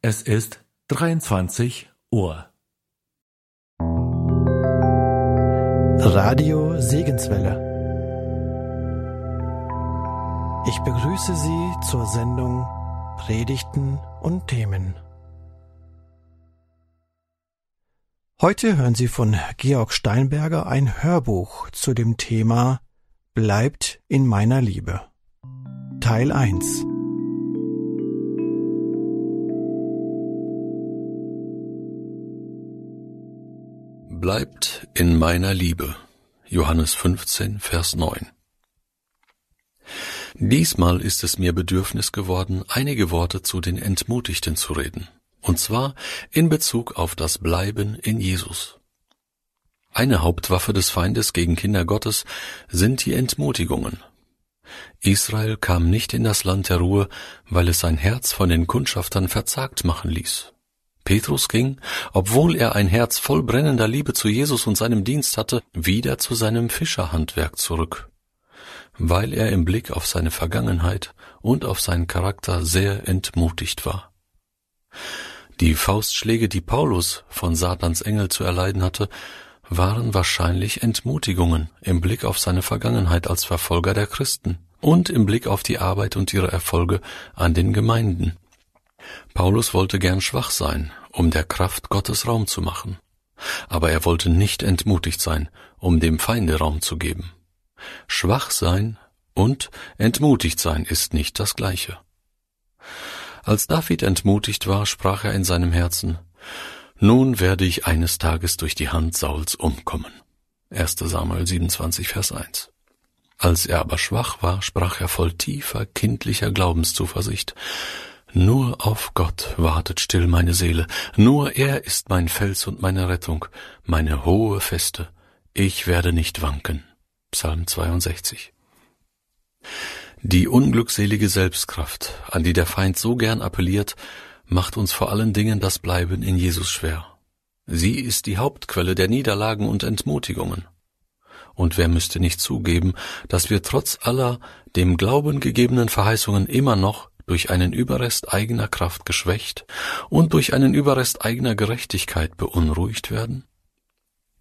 Es ist 23 Uhr. Radio Segenswelle. Ich begrüße Sie zur Sendung Predigten und Themen. Heute hören Sie von Georg Steinberger ein Hörbuch zu dem Thema Bleibt in meiner Liebe. Teil 1. Bleibt in meiner Liebe. Johannes 15, Vers 9. Diesmal ist es mir Bedürfnis geworden, einige Worte zu den Entmutigten zu reden. Und zwar in Bezug auf das Bleiben in Jesus. Eine Hauptwaffe des Feindes gegen Kinder Gottes sind die Entmutigungen. Israel kam nicht in das Land der Ruhe, weil es sein Herz von den Kundschaftern verzagt machen ließ. Petrus ging, obwohl er ein Herz voll brennender Liebe zu Jesus und seinem Dienst hatte, wieder zu seinem Fischerhandwerk zurück, weil er im Blick auf seine Vergangenheit und auf seinen Charakter sehr entmutigt war. Die Faustschläge, die Paulus von Satans Engel zu erleiden hatte, waren wahrscheinlich Entmutigungen im Blick auf seine Vergangenheit als Verfolger der Christen und im Blick auf die Arbeit und ihre Erfolge an den Gemeinden. Paulus wollte gern schwach sein, um der Kraft Gottes Raum zu machen. Aber er wollte nicht entmutigt sein, um dem Feinde Raum zu geben. Schwach sein und entmutigt sein ist nicht das Gleiche. Als David entmutigt war, sprach er in seinem Herzen: Nun werde ich eines Tages durch die Hand Sauls umkommen. 1. Samuel 27, Vers 1. Als er aber schwach war, sprach er voll tiefer, kindlicher Glaubenszuversicht: Nur auf Gott wartet still meine Seele, nur er ist mein Fels und meine Rettung, meine hohe Feste, ich werde nicht wanken. Psalm 62. Die unglückselige Selbstkraft, an die der Feind so gern appelliert, macht uns vor allen Dingen das Bleiben in Jesus schwer. Sie ist die Hauptquelle der Niederlagen und Entmutigungen. Und wer müsste nicht zugeben, dass wir trotz aller dem Glauben gegebenen Verheißungen immer noch durch einen Überrest eigener Kraft geschwächt und durch einen Überrest eigener Gerechtigkeit beunruhigt werden?